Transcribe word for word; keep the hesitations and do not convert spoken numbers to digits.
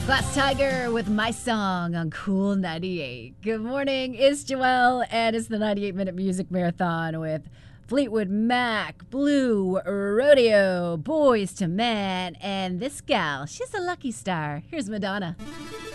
Glass Tiger with My Song on Cool ninety-eight. Good morning, it's Joelle, and it's the ninety-eight minute Music Marathon with Fleetwood Mac, Blue Rodeo, Boys to Men, and this gal, she's a lucky star. Here's Madonna.